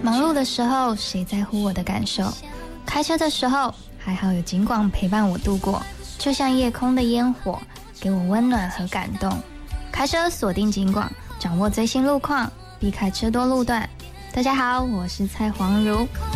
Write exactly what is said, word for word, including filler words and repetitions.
忙碌的时候，谁在乎我的感受？开车的时候，还好有警广陪伴我度过，就像夜空的烟火，给我温暖和感动。开车锁定警广，掌握最新路况，避开车多路段。大家好，我是蔡黄如。